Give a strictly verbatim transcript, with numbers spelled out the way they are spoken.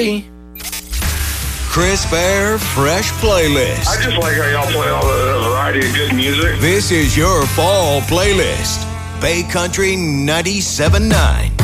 Crisp Air Fresh Playlist. I just like how y'all play all the variety of good music. This is your fall playlist. Bay Country ninety-seven point nine.